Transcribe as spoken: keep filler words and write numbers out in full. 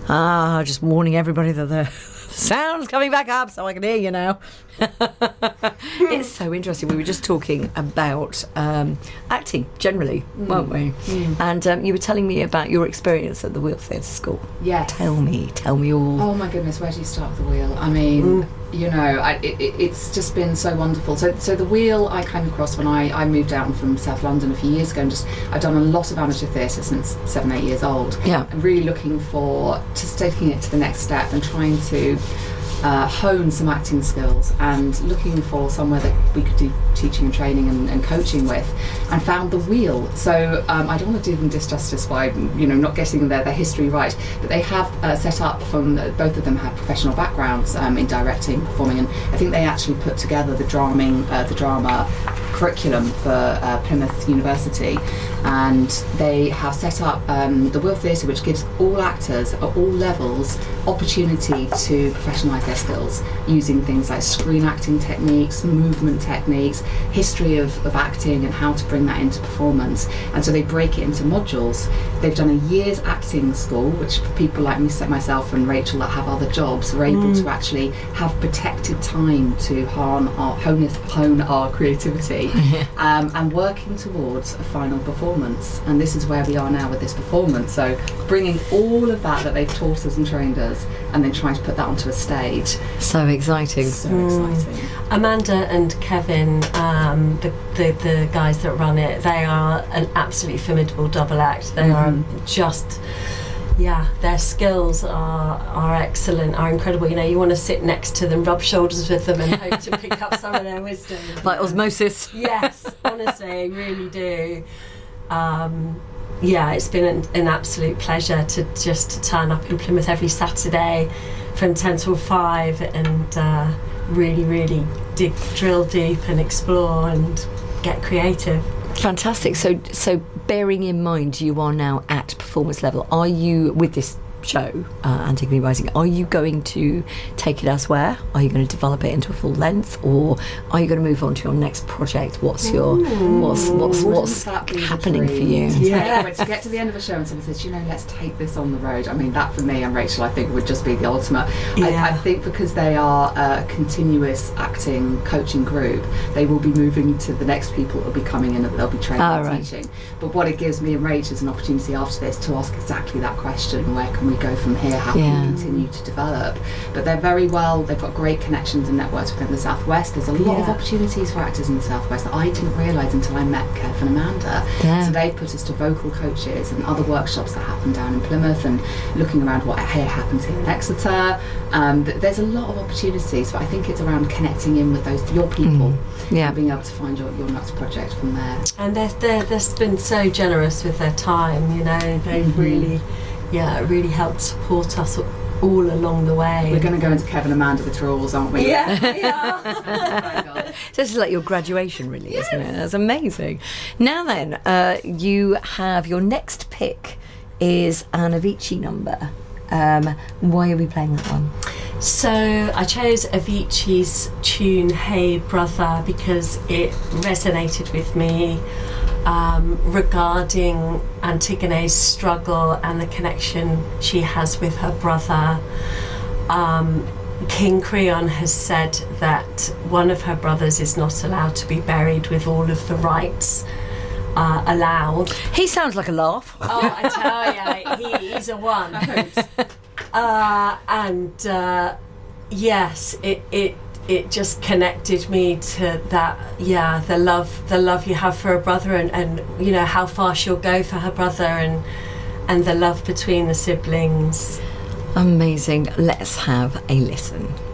Ah, just warning everybody that the sound's coming back up so I can hear you now. It's so interesting. We were just talking about um, acting generally, mm. weren't we? Mm. And um, you were telling me about your experience at the Wheel Theatre School. Yes. Tell me, tell me all. Oh my goodness, where do you start with the Wheel? I mean, mm. you know, I, it, it's just been so wonderful. So, so the Wheel I came across when I, I moved down from South London a few years ago, and just I've done a lot of amateur theatre since seven, eight years old. Yeah. I'm really looking for just taking it to the next step and trying to Uh, hone some acting skills, and looking for somewhere that we could do teaching and training and, and coaching with, and found the Wheel. So um, I don't want to do them disjustice by you know not getting their, their history right, but they have uh, set up from uh, both of them have professional backgrounds um, in directing, performing, and I think they actually put together the draming uh, the drama curriculum for uh, Plymouth University, and they have set up um, the Wheel Theatre, which gives all actors at all levels opportunity to professionalise their skills using things like screen acting techniques, movement techniques, history of, of acting and how to bring that into performance. And so they break it into modules. They've done a year's acting school, which for people like me, myself and Rachel that have other jobs are able mm. to actually have protected time to hone our, hone, hone our creativity um, and working towards a final performance. And this is where we are now with this performance. So bringing all of that that they've taught us and trained us, and then trying to put that onto a stage. So exciting. So mm. exciting. Amanda and Kevin, um, the, the the guys that run it, they are an absolutely formidable double act. They mm-hmm. are just, yeah, their skills are are excellent, are incredible. You know, you want to sit next to them, rub shoulders with them, and hope to pick up some of their wisdom. Like osmosis. Yes, honestly, I really do. Um, yeah, it's been an, an absolute pleasure to just to turn up in Plymouth every Saturday from ten till five and uh, really, really dig, drill deep and explore and get creative. Fantastic. So, so bearing in mind you are now at performance level, are you, with this show, uh, Antigone Rising, are you going to take it elsewhere? Are you going to develop it into a full length, or are you going to move on to your next project? What's your Ooh, what's what's what's happening for you? Yeah, to get to the end of a show and someone says, you know, let's take this on the road. I mean, that for me and Rachel, I think would just be the ultimate. Yeah. I, I think because they are a continuous acting coaching group, they will be moving to the next people that will be coming in, and they'll be training oh, and right. teaching. But what it gives me and Rachel is an opportunity after this to ask exactly that question: where can we go from here? How yeah. can we continue to develop? But they're very well, they've got great connections and networks within the Southwest. There's a lot yeah. of opportunities for actors in the Southwest that I didn't realise until I met Kev and Amanda. Yeah. So they've put us to vocal coaches and other workshops that happen down in Plymouth, and looking around what here happens here in Exeter. Um, there's a lot of opportunities, but I think it's around connecting in with those your people mm. yeah. and being able to find your, your next project from there. And they're, they're, they've been so generous with their time, you know, they've mm-hmm. really yeah, it really helped support us all along the way. We're going to go into Kevin and Amanda with rules, aren't we? Yeah, we are. So this is like your graduation, really, yes. isn't it? That's amazing. Now then, uh, you have your next pick is an Avicii number. Um, why are we playing that one? So I chose Avicii's tune Hey Brother because it resonated with me um, regarding Antigone's struggle and the connection she has with her brother. Um, King Creon has said that one of her brothers is not allowed to be buried with all of the rites Uh, allowed. He sounds like a laugh. Oh, I tell you, he, he's a one. uh, and uh, yes, it, it it just connected me to that. Yeah, the love, the love you have for a brother, and, and you know how far she'll go for her brother, and and the love between the siblings. Amazing. Let's have a listen.